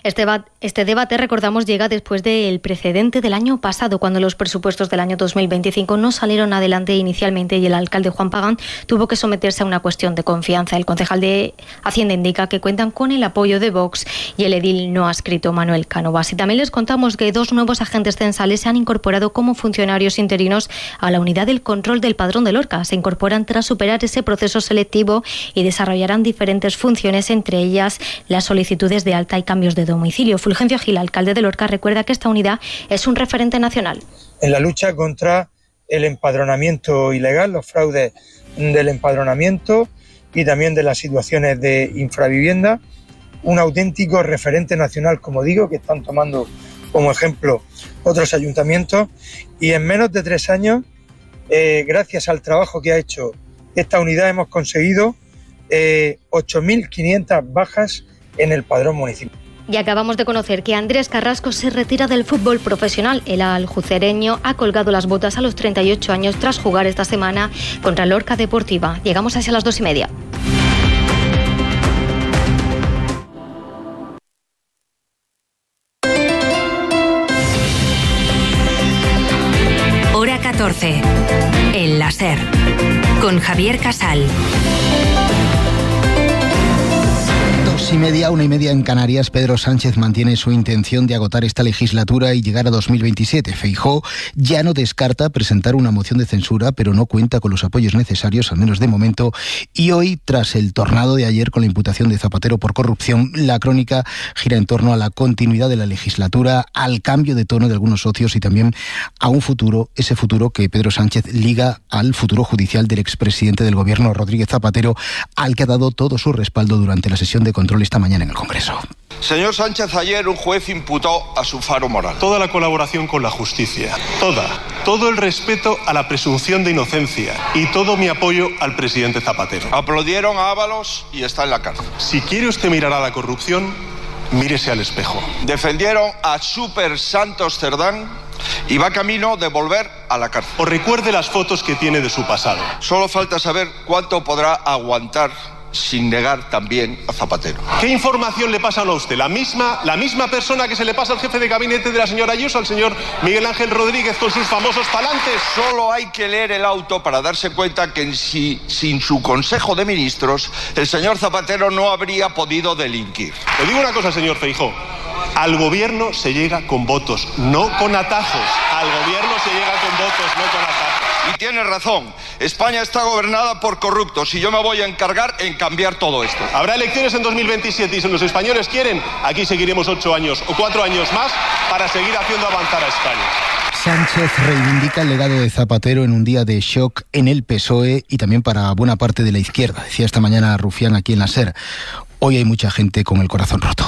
Este, este debate, recordamos, llega después del precedente del año pasado, cuando los presupuestos del año dos mil veinticinco no salieron adelante inicialmente y el alcalde Juan Pagán tuvo que someterse a una cuestión de confianza. El concejal de Hacienda indica que cuentan con el apoyo de Vox y el edil no adscrito Manuel Cánovas. Y también les contamos que dos nuevos agentes censales se han incorporado como funcionarios interinos a la unidad del control del Padrón de Lorca. Se incorporan tras superar ese proceso selectivo y desarrollarán diferentes funciones, entre ellas las solicitudes de alta y cambios de domicilio. Fulgencio Gil, alcalde de Lorca, recuerda que esta unidad es un referente nacional. En la lucha contra el empadronamiento ilegal, los fraudes del empadronamiento y también de las situaciones de infravivienda, un auténtico referente nacional, como digo, que están tomando como ejemplo otros ayuntamientos, y en menos de tres años, eh, gracias al trabajo que ha hecho esta unidad, hemos conseguido eh, ocho mil quinientas bajas en el padrón municipal. Y acabamos de conocer que Andrés Carrasco se retira del fútbol profesional. El aljucereño ha colgado las botas a los treinta y ocho años tras jugar esta semana contra Lorca Deportiva. Llegamos hacia las dos y media. Hora catorce. El láser. Con Javier Casal. Dos y media, una y media en Canarias. Pedro Sánchez mantiene su intención de agotar esta legislatura y llegar a dos mil veintisiete. Feijóo ya no descarta presentar una moción de censura, pero no cuenta con los apoyos necesarios, al menos de momento. Y hoy, tras el tornado de ayer con la imputación de Zapatero por corrupción, la crónica gira en torno a la continuidad de la legislatura, al cambio de tono de algunos socios y también a un futuro, ese futuro que Pedro Sánchez liga al futuro judicial del expresidente del gobierno, Rodríguez Zapatero, al que ha dado todo su respaldo durante la sesión de control esta mañana en el Congreso. Señor Sánchez, ayer un juez imputó a su faro moral. Toda la colaboración con la justicia, toda, todo el respeto a la presunción de inocencia y todo mi apoyo al presidente Zapatero. Aplaudieron a Ábalos y está en la cárcel. Si quiere usted mirar a la corrupción, mírese al espejo. Defendieron a Super Santos Cerdán y va camino de volver a la cárcel. O recuerde las fotos que tiene de su pasado. Solo falta saber cuánto podrá aguantar sin negar también a Zapatero. ¿Qué información le pasan a usted? ¿La misma, la misma persona que se le pasa al jefe de gabinete de la señora Ayuso, al señor Miguel Ángel Rodríguez, con sus famosos palantes? Solo hay que leer el auto para darse cuenta que en sí, sin su Consejo de Ministros, el señor Zapatero no habría podido delinquir. Le digo una cosa, señor Feijóo. Al gobierno se llega con votos, no con atajos. Al gobierno se llega con votos, no con atajos. Y tiene razón, España está gobernada por corruptos y yo me voy a encargar en cambiar todo esto. Habrá elecciones en dos mil veintisiete y si los españoles quieren, aquí seguiremos ocho años o cuatro años más para seguir haciendo avanzar a España. Sánchez reivindica el legado de Zapatero en un día de shock en el P S O E y también para buena parte de la izquierda. Decía esta mañana Rufián aquí en la SER. Hoy hay mucha gente con el corazón roto.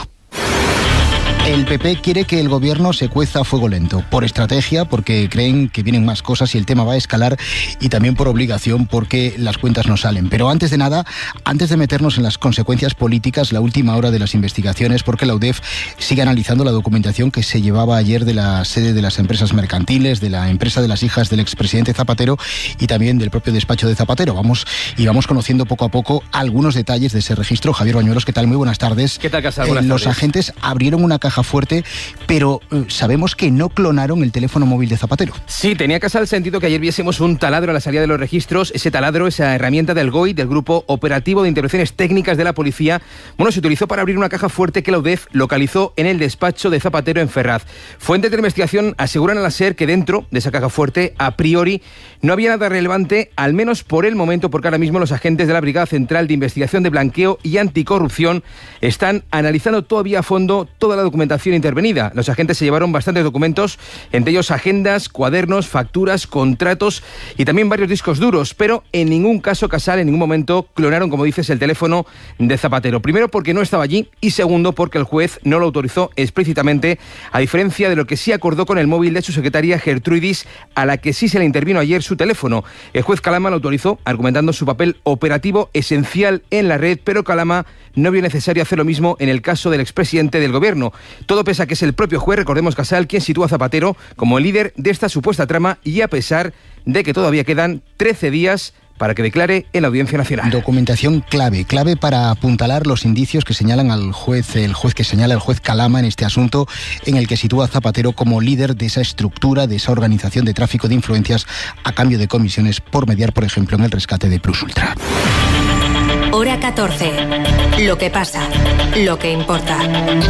El P P quiere que el gobierno se cueza a fuego lento, por estrategia, porque creen que vienen más cosas y el tema va a escalar, y también por obligación, porque las cuentas no salen. Pero antes de nada, antes de meternos en las consecuencias políticas, la última hora de las investigaciones, porque la U D E F sigue analizando la documentación que se llevaba ayer de la sede de las empresas mercantiles, de la empresa de las hijas del expresidente Zapatero y también del propio despacho de Zapatero. Vamos y vamos conociendo poco a poco algunos detalles de ese registro. Javier Bañuelos, ¿qué tal? Muy buenas tardes. ¿Qué tal, Casal? Buenas eh, tardes. Los agentes abrieron una caja fuerte, pero eh, sabemos que no clonaron el teléfono móvil de Zapatero. Sí, tenía Casal sentido que ayer viésemos un taladro a la salida de los registros. Ese taladro, esa herramienta del G O I, del Grupo Operativo de Intervenciones Técnicas de la Policía, bueno, se utilizó para abrir una caja fuerte que la U D E F localizó en el despacho de Zapatero en Ferraz. Fuentes de investigación aseguran a la SER que dentro de esa caja fuerte, a priori, no había nada relevante, al menos por el momento, porque ahora mismo los agentes de la Brigada Central de Investigación de Blanqueo y Anticorrupción están analizando todavía a fondo toda la documentación intervenida. Los agentes se llevaron bastantes documentos, entre ellos agendas, cuadernos, facturas, contratos y también varios discos duros, pero en ningún caso, Casal, en ningún momento clonaron, como dices, el teléfono de Zapatero. Primero, porque no estaba allí, y segundo, porque el juez no lo autorizó explícitamente, a diferencia de lo que sí acordó con el móvil de su secretaria Gertrudis, a la que sí se le intervino ayer su teléfono. El juez Calama lo autorizó, argumentando su papel operativo esencial en la red, pero Calama no vio necesario hacer lo mismo en el caso del expresidente del gobierno. Todo pese a que es el propio juez, recordemos, Casal, quien sitúa a Zapatero como el líder de esta supuesta trama, y a pesar de que todavía quedan trece días para que declare en la Audiencia Nacional. Documentación clave, clave para apuntalar los indicios que señalan al juez, el juez que señala el juez Calama en este asunto, en el que sitúa a Zapatero como líder de esa estructura, de esa organización de tráfico de influencias a cambio de comisiones por mediar, por ejemplo, en el rescate de Plus Ultra. Hora catorce. Lo que pasa, lo que importa.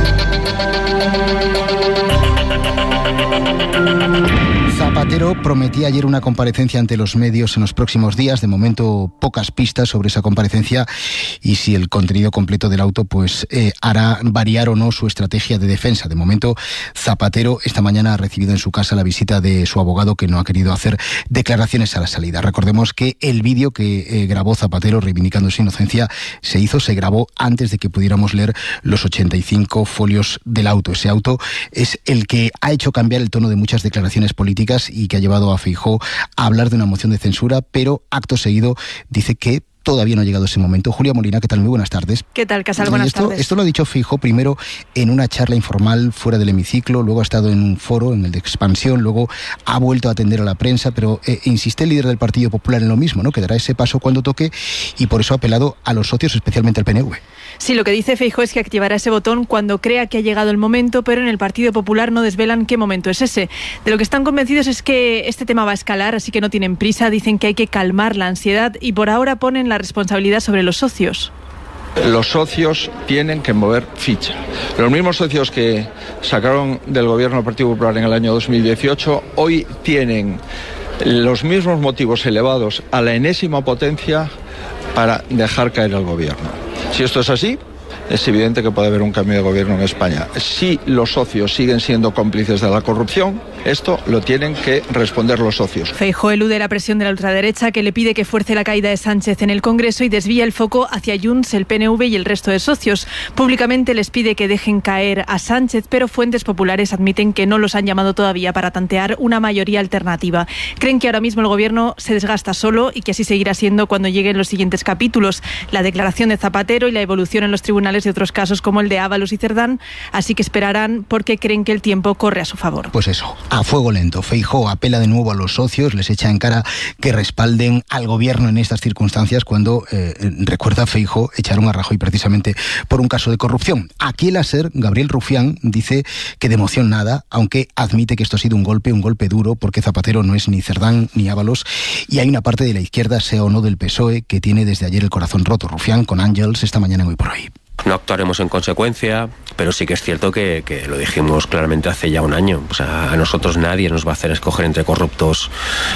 Zapatero prometía ayer una comparecencia ante los medios en los próximos días. De momento, pocas pistas sobre esa comparecencia y si el contenido completo del auto pues eh, hará variar o no su estrategia de defensa. De momento, Zapatero esta mañana ha recibido en su casa la visita de su abogado, que no ha querido hacer declaraciones a la salida. Recordemos que el vídeo que eh, grabó Zapatero reivindicando su inocencia se hizo, se grabó antes de que pudiéramos leer los ochenta y cinco folios del auto. Ese auto es el que ha hecho cambiar el tono de muchas declaraciones políticas y que ha llevado a Feijóo a hablar de una moción de censura, pero acto seguido dice que todavía no ha llegado ese momento. Julia Molina, ¿qué tal? Muy buenas tardes. ¿Qué tal, Casal? Buenas esto, tardes. Esto lo ha dicho Feijóo primero en una charla informal fuera del hemiciclo, luego ha estado en un foro, en el de Expansión, luego ha vuelto a atender a la prensa, pero eh, insiste el líder del Partido Popular en lo mismo, ¿no? Que dará ese paso cuando toque y por eso ha apelado a los socios, especialmente al P N V. Sí, lo que dice Feijóo es que activará ese botón cuando crea que ha llegado el momento, pero en el Partido Popular no desvelan qué momento es ese. De lo que están convencidos es que este tema va a escalar, así que no tienen prisa, dicen que hay que calmar la ansiedad y por ahora ponen la responsabilidad sobre los socios. Los socios tienen que mover ficha. Los mismos socios que sacaron del gobierno del Partido Popular en el año dos mil dieciocho, hoy tienen los mismos motivos elevados a la enésima potencia para dejar caer al gobierno. Si esto es así, es evidente que puede haber un cambio de gobierno en España. Si los socios siguen siendo cómplices de la corrupción, esto lo tienen que responder los socios. Feijóo elude la presión de la ultraderecha, que le pide que fuerce la caída de Sánchez en el Congreso y desvía el foco hacia Junts, el P N V y el resto de socios. Públicamente les pide que dejen caer a Sánchez, pero fuentes populares admiten que no los han llamado todavía para tantear una mayoría alternativa. Creen que ahora mismo el gobierno se desgasta solo y que así seguirá siendo cuando lleguen los siguientes capítulos, la declaración de Zapatero y la evolución en los tribunales de otros casos como el de Ábalos y Cerdán, así que esperarán porque creen que el tiempo corre a su favor. Pues eso, a fuego lento. Feijóo apela de nuevo a los socios, les echa en cara que respalden al gobierno en estas circunstancias cuando, eh, recuerda Feijóo, echaron a Rajoy precisamente por un caso de corrupción. Aquí el ASER, Gabriel Rufián, dice que de emoción nada, aunque admite que esto ha sido un golpe, un golpe duro, porque Zapatero no es ni Cerdán ni Ábalos, y hay una parte de la izquierda, sea o no del P S O E, que tiene desde ayer el corazón roto. Rufián con Ángels esta mañana en Hoy por Hoy. No actuaremos en consecuencia, pero sí que es cierto que, que lo dijimos claramente hace ya un año. O sea, a nosotros nadie nos va a hacer escoger entre corruptos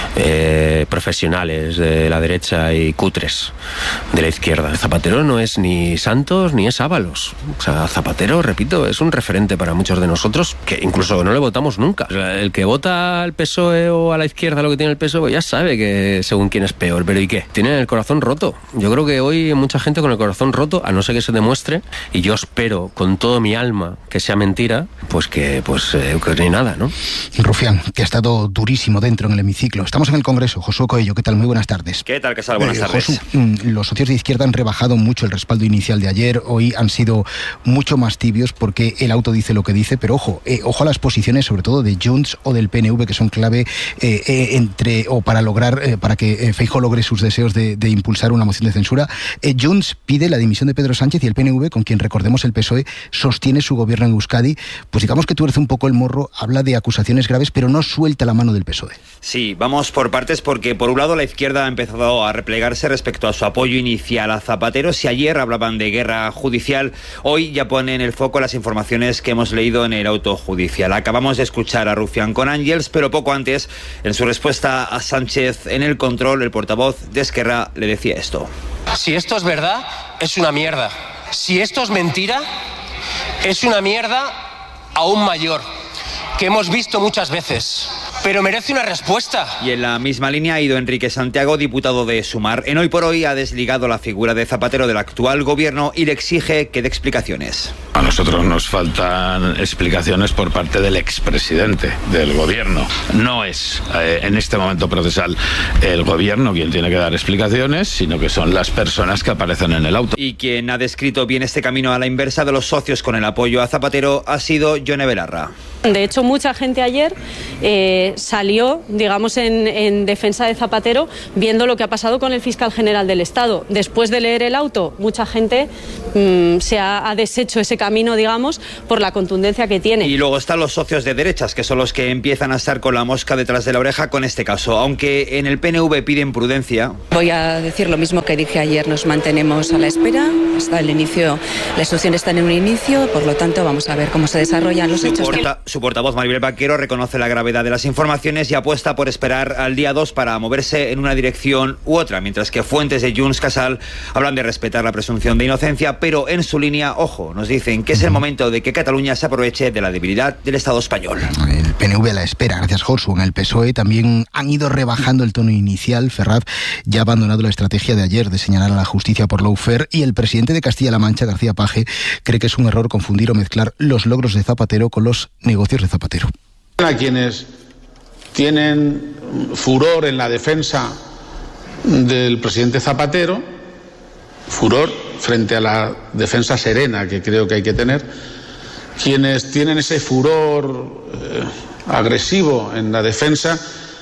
eh, profesionales de la derecha y cutres de la izquierda. Zapatero no es ni Santos ni es Ábalos. O sea, Zapatero, repito, es un referente para muchos de nosotros que incluso no le votamos nunca. O sea, el que vota al P S O E o a la izquierda lo que tiene el P S O E ya sabe que según quién es peor. Pero ¿y qué? Tienen el corazón roto. Yo creo que hoy hay mucha gente con el corazón roto, a no ser que se demuestre. Y yo espero con todo mi alma que sea mentira, pues que pues eh, que ni nada, ¿no? Rufián, que ha estado durísimo dentro en el hemiciclo. Estamos en el Congreso. Josué Coello, ¿qué tal? Muy buenas tardes. ¿Qué tal, Casal? Buenas eh, tardes. Josu, los socios de izquierda han rebajado mucho el respaldo inicial de ayer. Hoy han sido mucho más tibios porque el auto dice lo que dice, pero ojo, eh, ojo a las posiciones sobre todo de Junts o del P N V, que son clave eh, eh, entre o para lograr, eh, para que eh, Feijóo logre sus deseos de, de impulsar una moción de censura. Eh, Junts pide la dimisión de Pedro Sánchez y el P N V, con quien recordemos el P S O E, sostiene su gobierno en Euskadi. Pues digamos que tuerce un poco el morro, habla de acusaciones graves, pero no suelta la mano del P S O E. Sí, vamos por partes porque por un lado la izquierda ha empezado a replegarse respecto a su apoyo inicial a Zapatero. Si ayer hablaban de guerra judicial, hoy ya ponen el foco las informaciones que hemos leído en el auto judicial. Acabamos de escuchar a Rufián con Ángels, pero poco antes, en su respuesta a Sánchez en el control, el portavoz de Esquerra le decía esto. Si esto es verdad, es una mierda. Si esto es mentira, es una mierda aún mayor, que hemos visto muchas veces, pero merece una respuesta. Y en la misma línea ha ido Enrique Santiago, diputado de Sumar. En Hoy por Hoy ha desligado la figura de Zapatero del actual gobierno y le exige que dé explicaciones. A nosotros nos faltan explicaciones por parte del expresidente del gobierno. No es eh, en este momento procesal el gobierno quien tiene que dar explicaciones, sino que son las personas que aparecen en el auto. Y quien ha descrito bien este camino a la inversa de los socios con el apoyo a Zapatero ha sido Yone Belarra. De hecho, mucha gente ayer eh, salió, digamos, en, en defensa de Zapatero, viendo lo que ha pasado con el fiscal general del Estado. Después de leer el auto, mucha gente mmm, se ha, ha deshecho ese camino, digamos, por la contundencia que tiene. Y luego están los socios de derechas, que son los que empiezan a estar con la mosca detrás de la oreja con este caso. Aunque en el P N V piden prudencia. Voy a decir lo mismo que dije ayer, nos mantenemos a la espera. Hasta el inicio, las instrucciones están en un inicio, por lo tanto vamos a ver cómo se desarrollan los hechos. Porta, su portavoz Maribel Vaquero reconoce la gravedad de las informaciones y apuesta por esperar al día dos para moverse en una dirección u otra, mientras que fuentes de Junts Casal hablan de respetar la presunción de inocencia, pero en su línea, ojo, nos dicen que es el momento de que Cataluña se aproveche de la debilidad del Estado español. El P N V a la espera, gracias Josu. En el P S O E también han ido rebajando el tono inicial. Ferraz ya ha abandonado la estrategia de ayer de señalar a la justicia por lawfare, y el presidente de Castilla-La Mancha, García Paje, cree que es un error confundir o mezclar los logros de Zapatero con los negocios de Zapatero. A quienes tienen furor en la defensa del presidente Zapatero, furor frente a la defensa serena que creo que hay que tener, quienes tienen ese furor eh, agresivo en la defensa,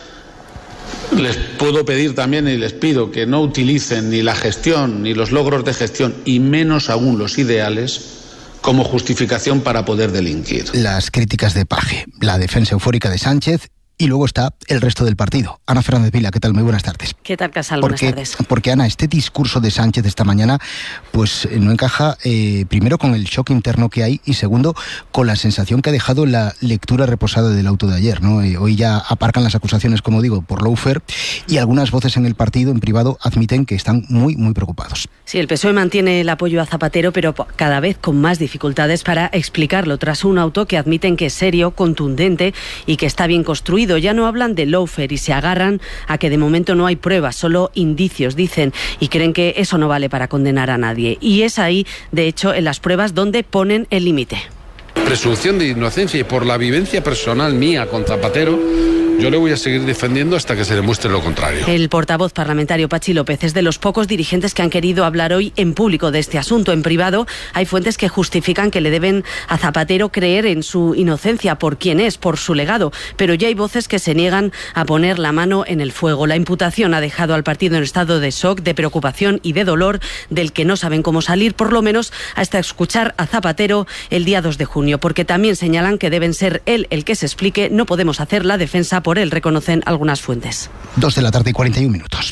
les puedo pedir también y les pido que no utilicen ni la gestión ni los logros de gestión, y menos aún los ideales, como justificación para poder delinquir. Las críticas de Paje, la defensa eufórica de Sánchez, y luego está el resto del partido. Ana Fernández Vila, ¿qué tal? Muy buenas tardes. ¿Qué tal, Casal? Porque, buenas tardes. Porque, Ana, este discurso de Sánchez esta mañana pues no encaja, eh, primero, con el shock interno que hay, y segundo, con la sensación que ha dejado la lectura reposada del auto de ayer, ¿no? Eh, hoy ya aparcan las acusaciones, como digo, por lawfare, y algunas voces en el partido, en privado, admiten que están muy, muy preocupados. Sí, el P S O E mantiene el apoyo a Zapatero, pero cada vez con más dificultades para explicarlo, tras un auto que admiten que es serio, contundente y que está bien construido. Ya no hablan de lawfare y se agarran a que de momento no hay pruebas, solo indicios, dicen, y creen que eso no vale para condenar a nadie. Y es ahí, de hecho, en las pruebas donde ponen el límite. Presunción de inocencia, y por la vivencia personal mía con Zapatero, yo le voy a seguir defendiendo hasta que se demuestre lo contrario. El portavoz parlamentario Pachi López es de los pocos dirigentes que han querido hablar hoy en público de este asunto. En privado hay fuentes que justifican que le deben a Zapatero creer en su inocencia por quién es, por su legado, pero ya hay voces que se niegan a poner la mano en el fuego. La imputación ha dejado al partido en estado de shock, de preocupación y de dolor, del que no saben cómo salir, por lo menos hasta escuchar a Zapatero el día dos de junio, porque también señalan que deben ser él el que se explique. No podemos hacer la defensa por él, reconocen algunas fuentes. Dos de la tarde y cuarenta y un minutos.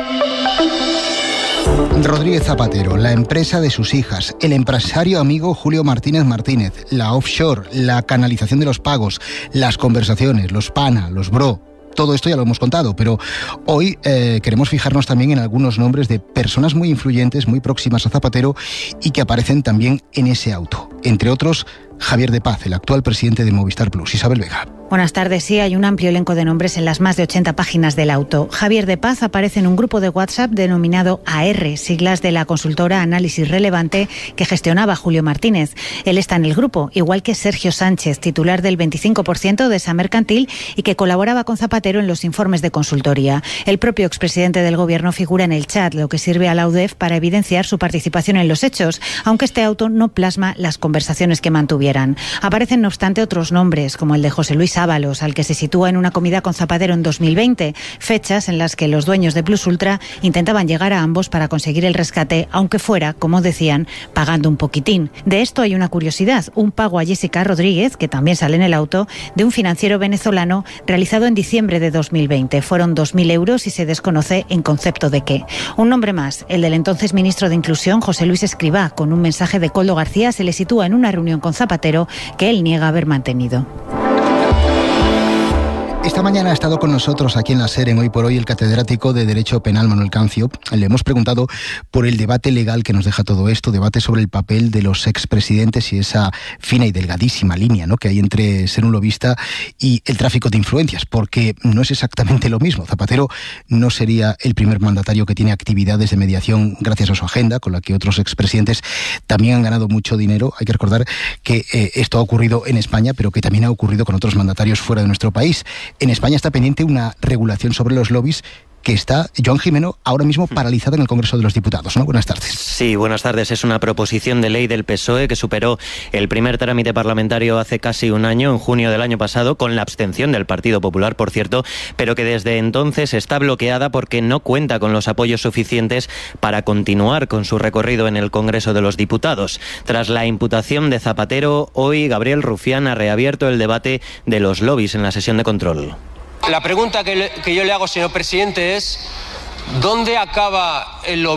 Rodríguez Zapatero, la empresa de sus hijas, el empresario amigo Julio Martínez Martínez, la offshore, la canalización de los pagos, las conversaciones, los pana, los bro. Todo esto ya lo hemos contado, pero hoy eh, queremos fijarnos también en algunos nombres de personas muy influyentes, muy próximas a Zapatero, y que aparecen también en ese auto. Entre otros, Javier de Paz, el actual presidente de Movistar Plus. Isabel Vega. Buenas tardes. Sí, hay un amplio elenco de nombres en las más de ochenta páginas del auto. Javier de Paz aparece en un grupo de WhatsApp denominado A R, siglas de la consultora Análisis Relevante que gestionaba Julio Martínez. Él está en el grupo, igual que Sergio Sánchez, titular del veinticinco por ciento de esa mercantil y que colaboraba con Zapatero en los informes de consultoría. El propio expresidente del gobierno figura en el chat, lo que sirve a la U D E F para evidenciar su participación en los hechos, aunque este auto no plasma las conversaciones que mantuvieran. Aparecen, no obstante, otros nombres, como el de José Luis Ábalos, al que se sitúa en una comida con Zapatero en dos mil veinte, fechas en las que los dueños de Plus Ultra intentaban llegar a ambos para conseguir el rescate, aunque fuera, como decían, pagando un poquitín. De esto hay una curiosidad, un pago a Jessica Rodríguez, que también sale en el auto, de un financiero venezolano realizado en diciembre de dos mil veinte. Fueron dos mil euros y se desconoce en concepto de qué. Un nombre más, el del entonces ministro de Inclusión, José Luis Escrivá, con un mensaje de Koldo García, se le sitúa en una reunión con Zapatero que él niega haber mantenido. Esta mañana ha estado con nosotros aquí en la SER, en Hoy por Hoy, el catedrático de Derecho Penal Manuel Cancio. Le hemos preguntado por el debate legal que nos deja todo esto, debate sobre el papel de los expresidentes y esa fina y delgadísima línea, ¿no?, que hay entre ser un lobista y el tráfico de influencias, porque no es exactamente lo mismo. Zapatero no sería el primer mandatario que tiene actividades de mediación gracias a su agenda, con la que otros expresidentes también han ganado mucho dinero. Hay que recordar que eh, esto ha ocurrido en España, pero que también ha ocurrido con otros mandatarios fuera de nuestro país. En España está pendiente una regulación sobre los lobbies que está, Joan Gimeno, ahora mismo paralizada en el Congreso de los Diputados, ¿no? Buenas tardes. Sí, buenas tardes. Es una proposición de ley del P S O E que superó el primer trámite parlamentario hace casi un año, en junio del año pasado, con la abstención del Partido Popular, por cierto, pero que desde entonces está bloqueada porque no cuenta con los apoyos suficientes para continuar con su recorrido en el Congreso de los Diputados. Tras la imputación de Zapatero, hoy Gabriel Rufián ha reabierto el debate de los lobbies en la sesión de control. La pregunta que, le, que yo le hago, señor presidente, es ¿dónde acaba el lobby?